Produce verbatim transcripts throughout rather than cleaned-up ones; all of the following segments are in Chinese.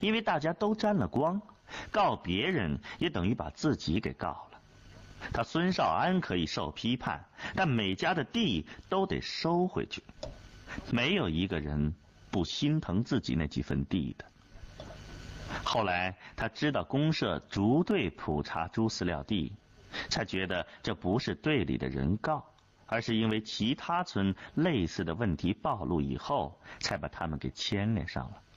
因为大家都沾了光，告别人也等于把自己给告了。他孙少安可以受批判，但每家的地都得收回去，没有一个人不心疼自己那几分地的。后来他知道公社逐队普查猪饲料地，才觉得这不是队里的人告，而是因为其他村类似的问题暴露以后，才把他们给牵连上了。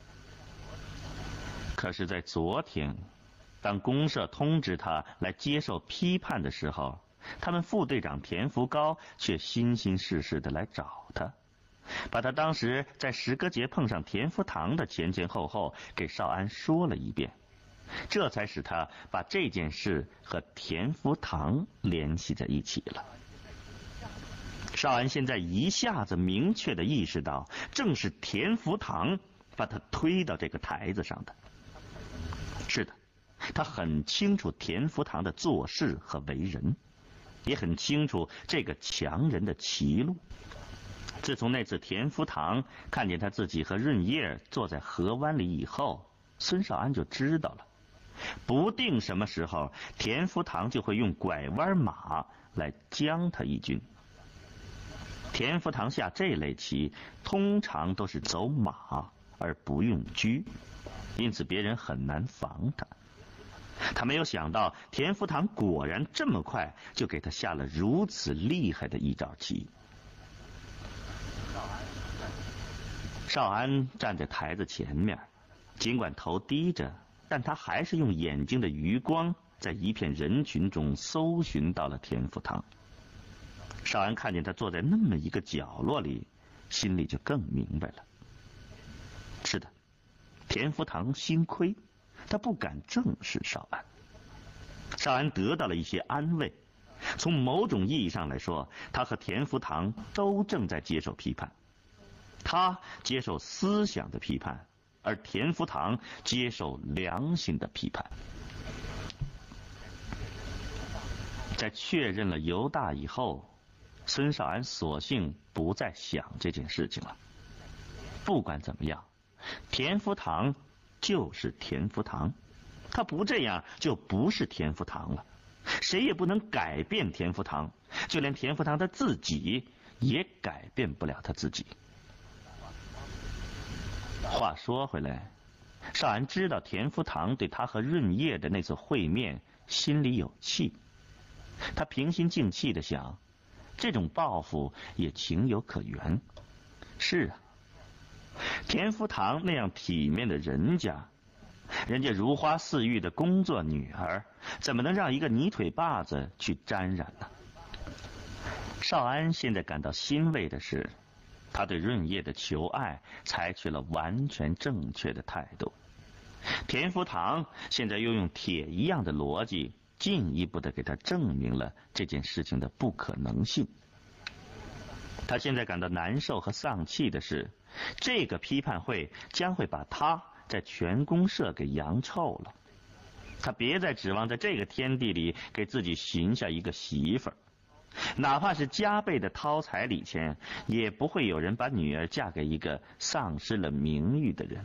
可是在昨天，当公社通知他来接受批判的时候，他们副队长田福高却心心事事的来找他，把他当时在石歌节碰上田福堂的前前后后给少安说了一遍，这才使他把这件事和田福堂联系在一起了。少安现在一下子明确地意识到，正是田福堂把他推到这个台子上的。是的，他很清楚田福堂的做事和为人，也很清楚这个强人的歧路。自从那次田福堂看见他自己和润叶坐在河湾里以后，孙少安就知道了，不定什么时候田福堂就会用拐弯马来将他一军。田福堂下这类棋通常都是走马而不用车，因此别人很难防他。他没有想到田福堂果然这么快就给他下了如此厉害的一招棋。少安站在台子前面，尽管头低着，但他还是用眼睛的余光在一片人群中搜寻到了田福堂。少安看见他坐在那么一个角落里，心里就更明白了。是的，田福堂心亏，他不敢正视少安。少安得到了一些安慰，从某种意义上来说，他和田福堂都正在接受批判。他接受思想的批判，而田福堂接受良心的批判。在确认了犹大以后，孙少安索性不再想这件事情了。不管怎么样，田福堂就是田福堂，他不这样就不是田福堂了。谁也不能改变田福堂，就连田福堂他自己也改变不了他自己。话说回来，少安知道田福堂对他和润叶的那次会面心里有气，他平心静气地想，这种报复也情有可原。是啊，田福堂那样体面的人家，人家如花似玉的工作女儿，怎么能让一个泥腿把子去沾染呢？少安现在感到欣慰的是，他对润叶的求爱采取了完全正确的态度。田福堂现在又用铁一样的逻辑进一步的给他证明了这件事情的不可能性。他现在感到难受和丧气的是，这个批判会将会把他在全公社给扬臭了。他别再指望在这个天地里给自己寻下一个媳妇儿，哪怕是加倍的掏彩礼钱，也不会有人把女儿嫁给一个丧失了名誉的人。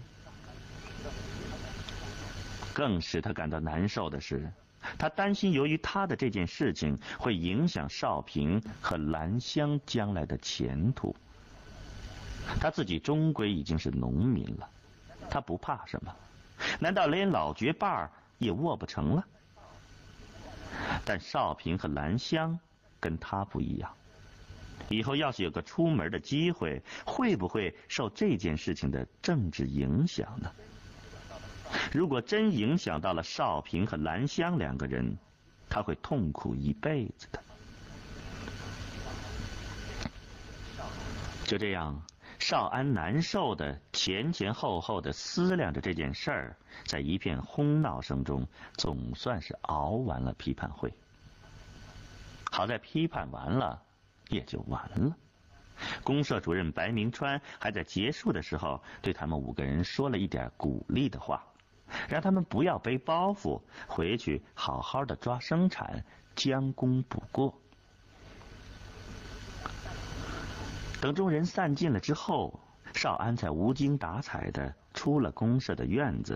更使他感到难受的是，他担心由于他的这件事情会影响少平和兰香将来的前途。他自己终归已经是农民了，他不怕什么，难道连老绝把也握不成了？但少平和兰香跟他不一样，以后要是有个出门的机会，会不会受这件事情的政治影响呢？如果真影响到了少平和兰香两个人，他会痛苦一辈子的。就这样，少安难受的前前后后的思量着这件事儿，在一片哄闹声中，总算是熬完了批判会。好在批判完了也就完了。公社主任白明川还在结束的时候对他们五个人说了一点鼓励的话，让他们不要背包袱，回去好好的抓生产，将功补过。等众人散尽了之后，少安才无精打采的出了公社的院子，